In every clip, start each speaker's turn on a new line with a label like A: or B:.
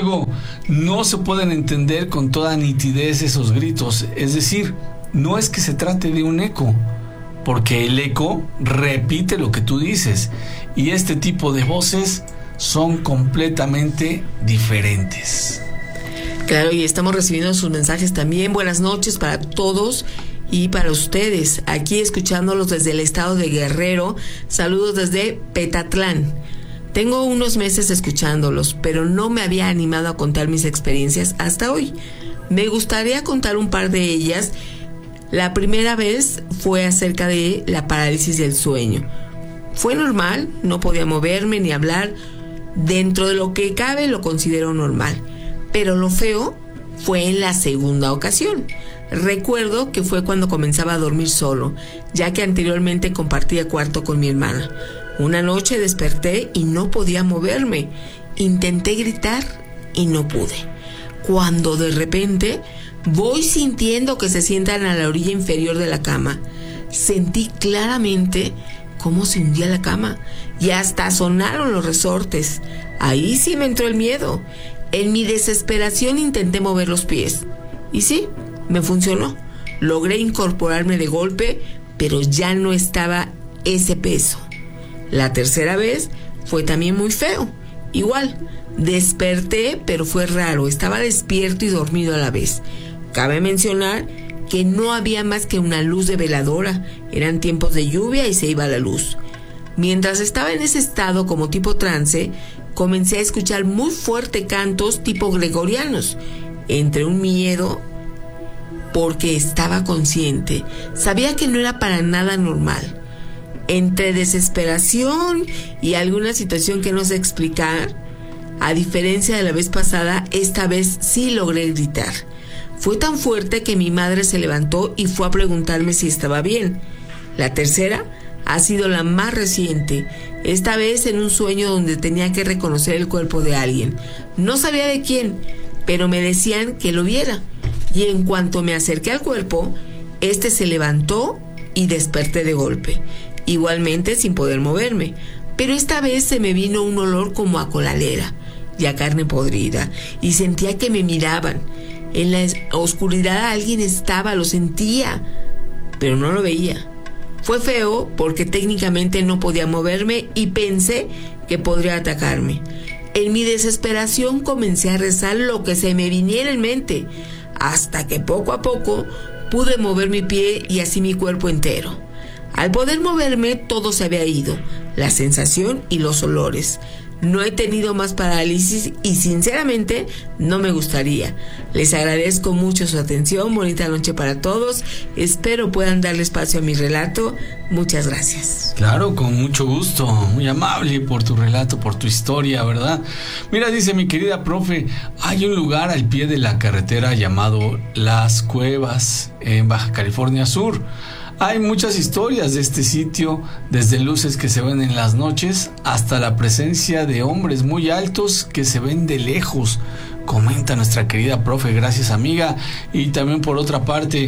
A: algo, no se pueden entender con toda nitidez esos gritos. Es decir, no es que se trate de un eco, porque el eco repite lo que tú dices, y este tipo de voces son completamente diferentes.
B: Claro, y estamos recibiendo sus mensajes también. Buenas noches para todos y para ustedes, aquí escuchándolos desde el estado de Guerrero. Saludos desde Petatlán. Tengo unos meses escuchándolos, pero no me había animado a contar mis experiencias hasta hoy. Me gustaría contar un par de ellas. La primera vez fue acerca de la parálisis del sueño. Fue normal, no podía moverme ni hablar. Dentro de lo que cabe lo considero normal. Pero lo feo fue en la segunda ocasión. Recuerdo que fue cuando comenzaba a dormir solo, ya que anteriormente compartía cuarto con mi hermana. Una noche desperté y no podía moverme. Intenté gritar y no pude. Cuando de repente voy sintiendo que se sientan a la orilla inferior de la cama. Sentí claramente cómo se hundía la cama y hasta sonaron los resortes. Ahí sí me entró el miedo. En mi desesperación intenté mover los pies. Y sí, me funcionó. Logré incorporarme de golpe, pero ya no estaba ese peso. La tercera vez fue también muy feo. Igual, desperté, pero fue raro. Estaba despierto y dormido a la vez. Cabe mencionar que no había más que una luz de veladora. Eran tiempos de lluvia y se iba la luz. Mientras estaba en ese estado como tipo trance, comencé a escuchar muy fuerte cantos tipo gregorianos. Entre un miedo, porque estaba consciente, sabía que no era para nada normal. Entre desesperación y alguna situación que no sé explicar, a diferencia de la vez pasada, esta vez sí logré gritar. Fue tan fuerte que mi madre se levantó y fue a preguntarme si estaba bien. La tercera ha sido la más reciente, esta vez en un sueño donde tenía que reconocer el cuerpo de alguien. No sabía de quién, pero me decían que lo viera. Y en cuanto me acerqué al cuerpo, este se levantó y desperté de golpe, igualmente sin poder moverme. Pero esta vez se me vino un olor como a colalera y a carne podrida, y sentía que me miraban. En la oscuridad alguien estaba, lo sentía, pero no lo veía. Fue feo porque técnicamente no podía moverme y pensé que podría atacarme. En mi desesperación comencé a rezar lo que se me viniera en mente, hasta que poco a poco pude mover mi pie y así mi cuerpo entero. Al poder moverme, todo se había ido, la sensación y los olores. No he tenido más parálisis y sinceramente no me gustaría. Les agradezco mucho su atención. Bonita noche para todos. Espero puedan darle espacio a mi relato. Muchas gracias.
A: Claro, con mucho gusto. Muy amable por tu relato, por tu historia, ¿verdad? Mira, dice mi querida profe, hay un lugar al pie de la carretera llamado Las Cuevas en Baja California Sur. Hay muchas historias de este sitio, desde luces que se ven en las noches hasta la presencia de hombres muy altos que se ven de lejos, comenta nuestra querida profe. Gracias, amiga. Y también por otra parte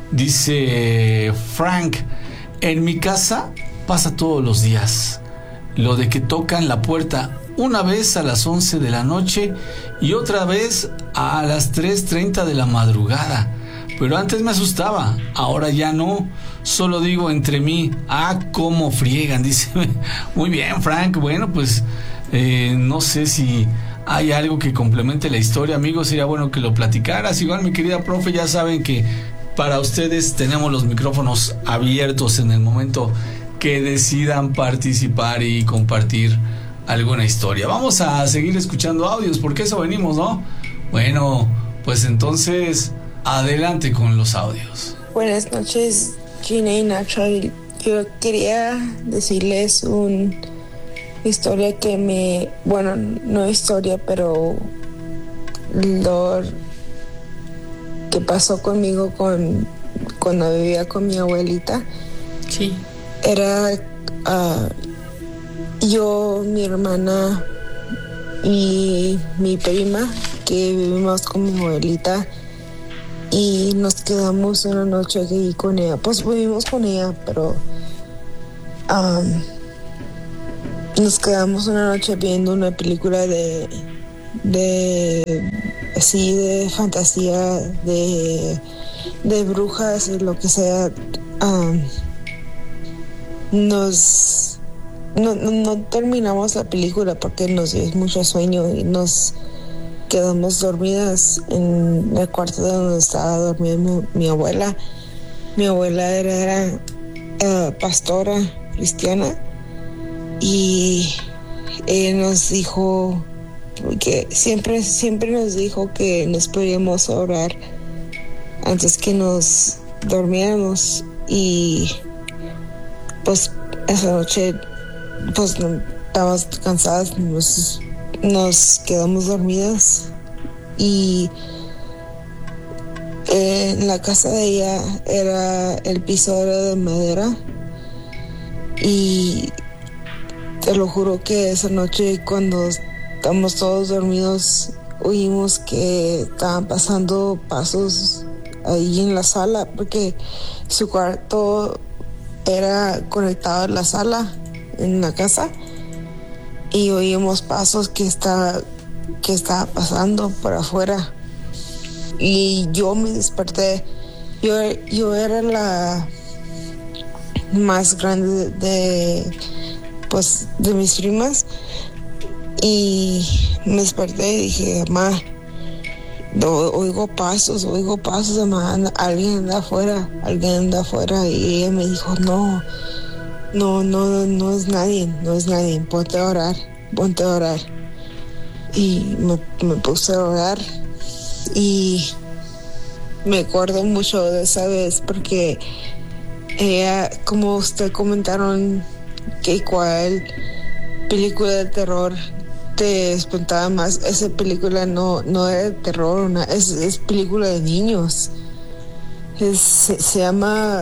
A: dice Frank, en mi casa pasa todos los días lo de que tocan la puerta una vez a las 11 de la noche y otra vez a las 3:30 de la madrugada. Pero antes me asustaba, ahora ya no. Solo digo entre mí, cómo friegan, dice. Muy bien, Frank. Bueno, pues no sé si hay algo que complemente la historia, amigos. Sería bueno que lo platicaras. Igual, mi querida profe, ya saben que para ustedes tenemos los micrófonos abiertos en el momento que decidan participar y compartir alguna historia. Vamos a seguir escuchando audios, porque eso venimos, ¿no? Bueno, pues entonces adelante con los audios.
C: Buenas noches, Gina y Nacho. Yo quería decirles una historia que no historia, pero lo que pasó conmigo cuando vivía con mi abuelita.
B: Sí.
C: Era yo, mi hermana y mi prima, que vivimos con mi abuelita, y nos quedamos una noche aquí con ella. Pues vivimos con ella, pero nos quedamos una noche viendo una película de así de fantasía, de brujas, lo que sea. No terminamos la película porque nos dio mucho sueño y nos quedamos dormidas en el cuarto donde estaba dormida mi abuela. Mi abuela era pastora cristiana y ella nos dijo que siempre nos dijo que nos podíamos orar antes que nos dormiéramos, y pues esa noche pues estábamos cansadas, nos quedamos dormidas, y en la casa de ella el piso era de madera, y te lo juro que esa noche cuando estábamos todos dormidos oímos que estaban pasando pasos ahí en la sala, porque su cuarto era conectado a la sala en la casa, y oímos pasos que estaba pasando por afuera, y yo me desperté. Yo era la más grande de mis primas, y me desperté y dije, mamá, oigo pasos, mamá, alguien anda afuera, y ella me dijo, no es nadie, ponte a orar, y me puse a orar, y me acuerdo mucho de esa vez porque ella, como usted comentaron, que cuál película de terror te espantaba más, esa película no era de terror, es película de niños. Se llama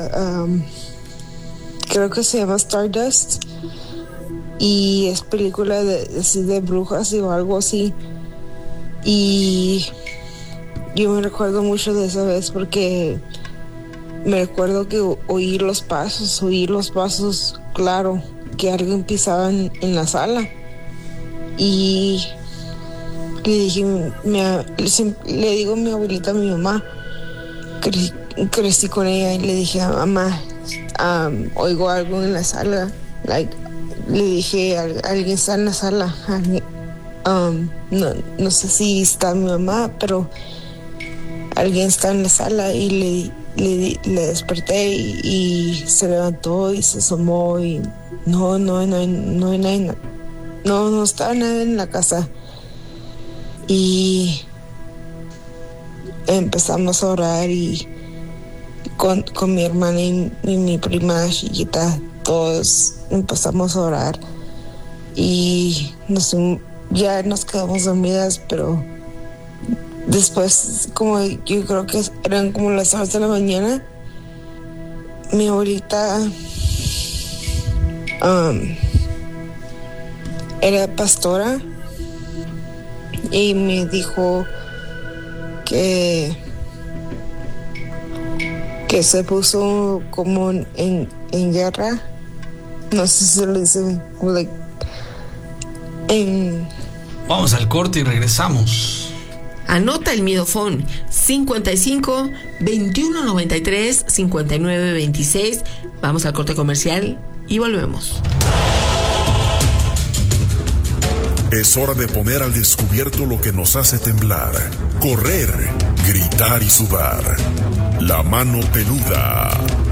C: creo que se llama Stardust, y es película de brujas o algo así, y yo me recuerdo mucho de esa vez porque me recuerdo que oí los pasos, claro, que alguien pisaba en la sala, y le digo a mi abuelita, a mi mamá, crecí con ella, y le dije, mamá, oigo algo en la sala, le dije, alguien está en la sala, no sé si está mi mamá, pero alguien está en la sala, y le desperté, y se levantó y se asomó, y no hay nadie, no estaba nadie en la casa, y empezamos a orar, y con mi hermana y mi prima chiquita, todos empezamos a orar, y ya nos quedamos dormidas, pero después, como yo creo que eran como las 2 de la mañana, mi abuelita era pastora, y me dijo que se puso como en guerra, no sé si se lo dice,
A: Vamos al corte y regresamos.
B: Anota el Miedofón 55 21 93 59 26. Vamos al corte comercial y volvemos.
D: Es hora de poner al descubierto lo que nos hace temblar, correr, gritar y sudar. La mano peluda,